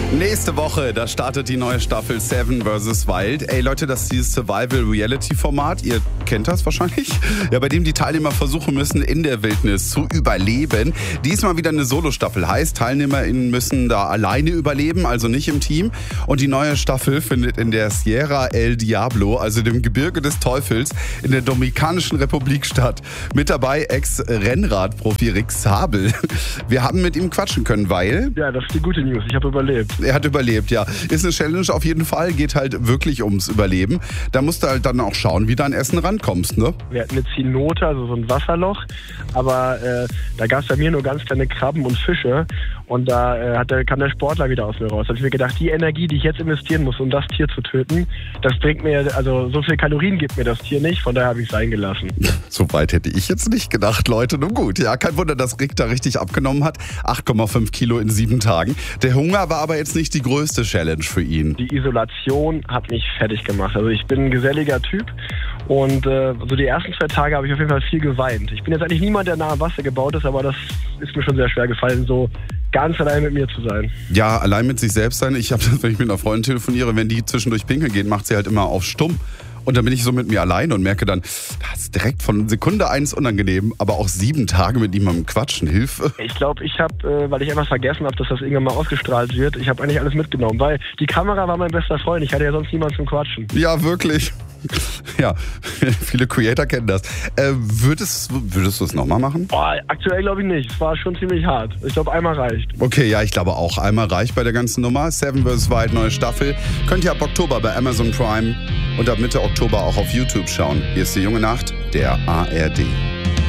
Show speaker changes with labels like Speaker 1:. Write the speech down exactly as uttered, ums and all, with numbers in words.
Speaker 1: Nächste Woche, da startet die neue Staffel Seven versus. Wild. Ey Leute, das ist dieses Survival-Reality-Format. Ihr kennt das wahrscheinlich. Ja, bei dem die Teilnehmer versuchen müssen, in der Wildnis zu überleben. Diesmal wieder eine Solo-Staffel. Heißt, TeilnehmerInnen müssen da alleine überleben, also nicht im Team. Und die neue Staffel findet in der Sierra El Diablo, also dem Gebirge des Teufels, in der Dominikanischen Republik statt. Mit dabei Ex-Rennradprofi Rick Sabel. Wir haben mit ihm quatschen können, weil...
Speaker 2: Ja, das ist die gute News. Ich habe überlebt.
Speaker 1: Er hat überlebt, ja. Ist eine Challenge auf jeden Fall, geht halt wirklich ums Überleben. Da musst du halt dann auch schauen, wie du an Essen rankommst, ne?
Speaker 2: Wir hatten eine Zielnote, also so ein Wasserloch, aber äh, da gab es bei mir nur ganz kleine Krabben und Fische und da äh, hat der, kam der Sportler wieder aus mir raus. Da habe ich mir gedacht, die Energie, die ich jetzt investieren muss, um das Tier zu töten, das bringt mir, also so viel Kalorien gibt mir das Tier nicht, von daher habe ich es sein gelassen.
Speaker 1: So weit hätte ich jetzt nicht gedacht, Leute. Nun gut, ja, kein Wunder, dass Rick da richtig abgenommen hat. acht Komma fünf Kilo in sieben Tagen. Der Hunger war aber jetzt nicht die größte Challenge für ihn.
Speaker 2: Die Isolation hat mich fertig gemacht. Also ich bin ein geselliger Typ und äh, so die ersten zwei Tage habe ich auf jeden Fall viel geweint. Ich bin jetzt eigentlich niemand, der nah am Wasser gebaut ist, aber das ist mir schon sehr schwer gefallen, so ganz allein mit mir zu sein.
Speaker 1: Ja, allein mit sich selbst sein. Ich habe das, wenn ich mit einer Freundin telefoniere, wenn die zwischendurch pinkeln geht, macht sie halt immer auf stumm. Und dann bin ich so mit mir allein und merke dann, das ist direkt von Sekunde eins unangenehm, aber auch sieben Tage mit jemandem quatschen, Hilfe.
Speaker 2: Ich glaube, ich habe, äh, weil ich einfach vergessen habe, dass das irgendwann mal ausgestrahlt wird, ich habe eigentlich alles mitgenommen, weil die Kamera war mein bester Freund, ich hatte ja sonst niemanden zum Quatschen.
Speaker 1: Ja, wirklich. Ja, viele Creator kennen das. Äh, würdest, würdest du es nochmal machen?
Speaker 2: Boah, aktuell glaube ich nicht. Es war schon ziemlich hart. Ich glaube, einmal reicht.
Speaker 1: Okay, ja, ich glaube auch. Einmal reicht bei der ganzen Nummer. Seven versus. Wild, neue Staffel. Könnt ihr ab Oktober bei Amazon Prime und ab Mitte Oktober auch auf YouTube schauen. Hier ist die junge Nacht, der A R D.